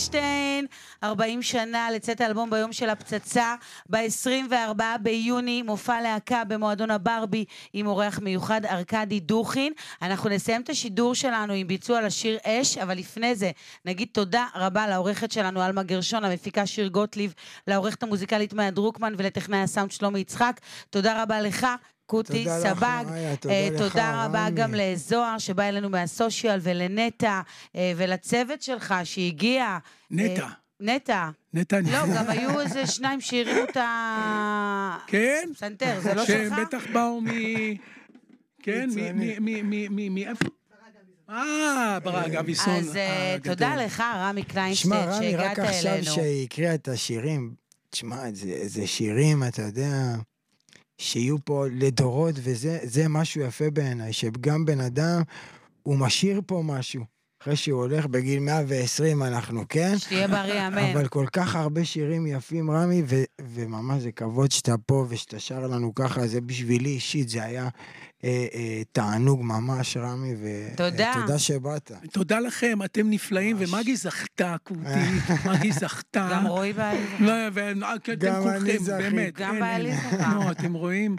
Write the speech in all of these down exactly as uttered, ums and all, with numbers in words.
קליינשטיין, ארבעים שנה לצאת האלבום ביום של הפצצה, ב-עשרים וארבעה ביוני, מופע להקה במועדון הברבי עם אורח מיוחד ארקדי דוכין. אנחנו נסיים את השידור שלנו עם ביצוע לשיר אש, אבל לפני זה נגיד תודה רבה לעורכת שלנו אלמה גרשון, למפיקה שיר גוטליב, לעורכת המוזיקלית מאיה דרוקמן ולטכנאי הסאונד שלומי יצחק. תודה רבה לך קוטי סבג, תודה רבה גם לזוהר שבא אלינו מהסושיאל ולנטה ולצוות שלך שהגיע. נטה. נטה. נטה. לא, גם היו איזה שניים שהרימו את ה... כן? סנטר, זה לא שלך? שהם בטח באו מ... כן, מאיפה? אה, ברק אביסון. אז תודה לך, רמי קליינשטיין, שהגעת אלינו. שמע, רמי, רק עכשיו שהקריאה את השירים, תשמע, זה שירים, אתה יודע... שיהיו פה לדורות, וזה משהו יפה בעיניי, שגם בן אדם, הוא משאיר פה משהו. אחרי שהוא הולך בגיל מאה ועשרים אנחנו, כן? שתהיה בריא, אמן. אבל כל כך הרבה שירים יפים, רמי, ו- וממש זה כבוד שאתה פה, ושאתה שר לנו ככה, זה בשבילי אישית, זה היה אה, אה, תענוג ממש, רמי, ותודה תודה. שבאת. תודה לכם, אתם נפלאים, ומגי זכתה, קוטי, מגי זכתה. גם רואי בעלי. גם אני זכית. גם בעלי זכה. לא, אתם רואים?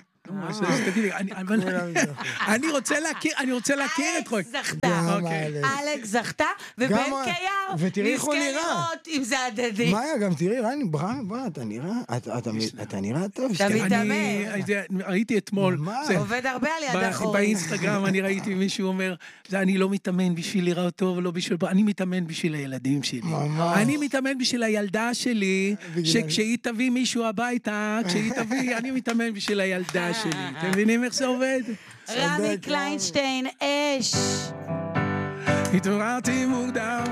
אני רוצה להכיר, אני רוצה להכיר את רוי. אלכס זכתה. אלכס זכתה, ובן קייר נזכה לראות אם זה הדדי. מאיה, גם תראי, רני, בוא, אתה נראה, אתה נראה טוב. אתה מתאמן. ראיתי אתמול. עובד הרבה על יד אחורי. באינסטגרם אני ראיתי מישהו אומר, אני לא מתאמן בשביל לראות טוב, לא בשביל... אני מתאמן בשביל הילדים שלי. אני מתאמן בשביל הילדה שלי, שכשהיא תביא מישהו הביתה, כשהיא תביא, אני מתאמן בשביל הילדה שלי. אתם מבינים איך זה עובד? רמי קליינשטיין, אש. התעוררתי מוקדם.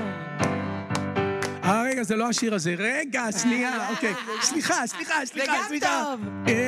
אה, רגע, זה לא השיר הזה. רגע, שנייה, אוקיי. סליחה, סליחה, סליחה, סליחה. זה גם טוב.